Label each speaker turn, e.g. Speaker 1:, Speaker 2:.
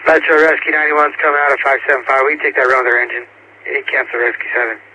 Speaker 1: Metro Rescue 91's coming out of 575. We can take that around their engine. Cancel Rescue 7.